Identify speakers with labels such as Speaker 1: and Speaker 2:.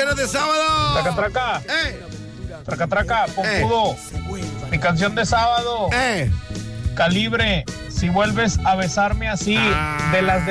Speaker 1: canciones de sábado.
Speaker 2: Traca, traca. Traca, traca, pompudo. Mi canción de sábado. Calibre, si vuelves a besarme así, de las de